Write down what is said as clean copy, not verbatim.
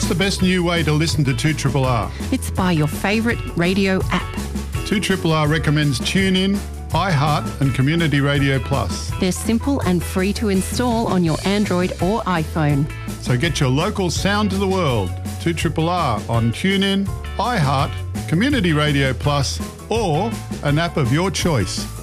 What's the best new way to listen to 2RRR? It's by your favourite radio app. 2RRR recommends TuneIn, iHeart and Community Radio Plus. They're simple and free to install on your Android or iPhone. So get your local sound to the world. 2RRR on TuneIn, iHeart, Community Radio Plus or an app of your choice.